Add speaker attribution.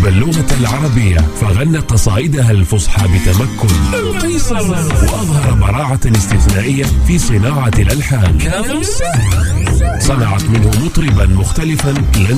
Speaker 1: اللغة العربية، فغنى قصائدها الفصحى بتمكن، وأظهر براعة استثنائية في صناعة الألحان. صنعت منه مطربا مختلفا